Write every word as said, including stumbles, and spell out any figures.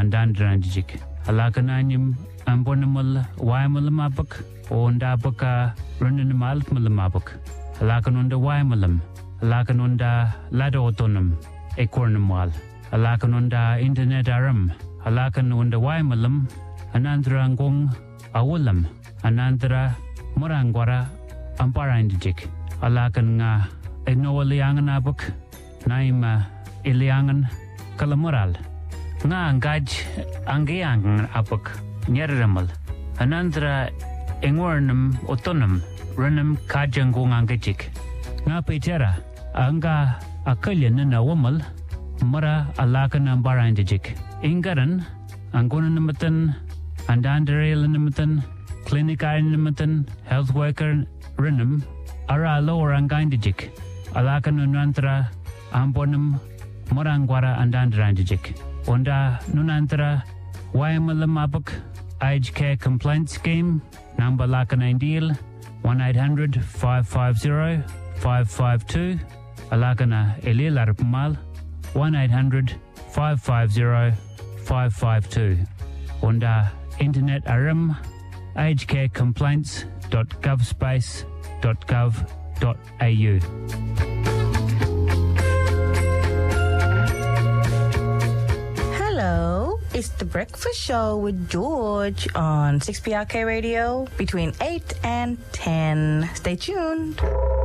andandranjik. Alakananyum ambonamul waimulamabak ondabaka runinimal mulamabak. Alakanunda waimulam. Alakanunda ladotonum ekornamal. Alakanunda internet aram. Alakanunda waimulam anandrangong awulam. Anandra murangwara amparandijik. Alakan nga ignowaliangan abak naima iliangan kalamural. Nga angaj anggiangan abak nyeramal. Anandra ingwarnam otonam runam kajangong angajik. Nga pitera anga akalyan na wamal mara alakan amparandijik. Ingaran anggunan namatan andandarel namatan clinical namatan health worker runam ara lower angandijik. Alakan nunantra amponum morangwara andandranjik. Onda nunantra wayamalam abak aged care complaint scheme number lakan deal one eight hundred five five zero five five two. Alakana elilarpumal one eight hundred five five zero five five two. Onda internet aram aged care complaints dot govspace dot gov dot a u. Hello, it's the Breakfast Show with George on six P R K Radio between eight and ten. Stay tuned.